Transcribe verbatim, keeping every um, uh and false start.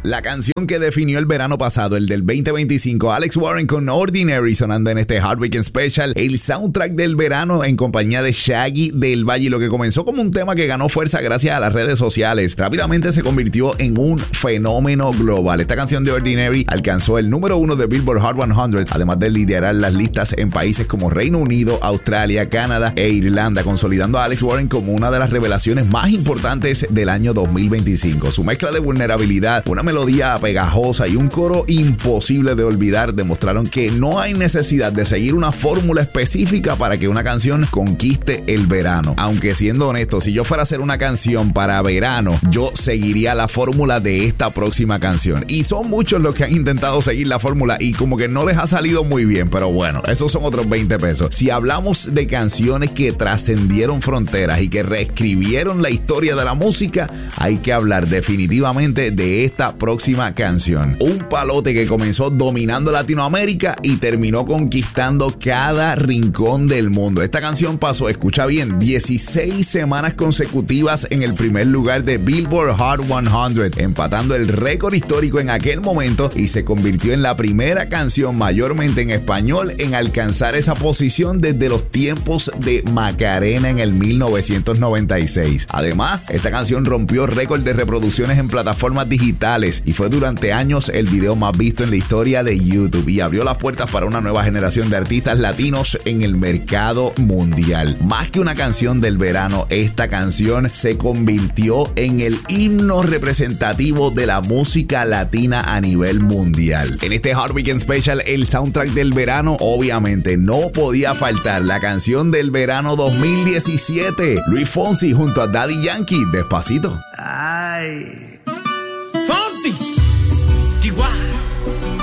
La canción que definió el verano pasado, el del veinte veinticinco, Alex Warren con Ordinary sonando en este Hard Weekend Special, el soundtrack del verano en compañía de Shaggy del Valle, lo que comenzó como un tema que ganó fuerza gracias a las redes sociales, rápidamente se convirtió en un fenómeno global. Esta canción de Ordinary alcanzó el número uno de Billboard Hot cien, además de liderar las listas en países como Reino Unido, Australia, Canadá e Irlanda, consolidando a Alex Warren como una de las revelaciones más importantes del año dos mil veinticinco. Su mezcla de vulnerabilidad, una melodía pegajosa y un coro imposible de olvidar demostraron que no hay necesidad de seguir una fórmula específica para que una canción conquiste el verano. Aunque siendo honesto, si yo fuera a hacer una canción para verano, yo seguiría la fórmula de esta próxima canción. Y son muchos los que han intentado seguir la fórmula y como que no les ha salido muy bien, pero bueno, esos son otros veinte pesos. Si hablamos de canciones que trascendieron fronteras y que reescribieron la historia de la música, hay que hablar definitivamente de esta próxima canción. Un palote que comenzó dominando Latinoamérica y terminó conquistando cada rincón del mundo. Esta canción pasó, escucha bien, dieciséis semanas consecutivas en el primer lugar de Billboard Hot cien, empatando el récord histórico en aquel momento y se convirtió en la primera canción mayormente en español en alcanzar esa posición desde los tiempos de Macarena en el mil novecientos noventa y seis. Además, esta canción rompió récord de reproducciones en plataformas digitales y fue durante años el video más visto en la historia de YouTube y abrió las puertas para una nueva generación de artistas latinos en el mercado mundial. Más que una canción del verano, esta canción se convirtió en el himno representativo de la música latina a nivel mundial. En este Hard Weekend Special, el soundtrack del verano, obviamente no podía faltar la canción del verano dos mil diecisiete, Luis Fonsi junto a Daddy Yankee, Despacito. Ay.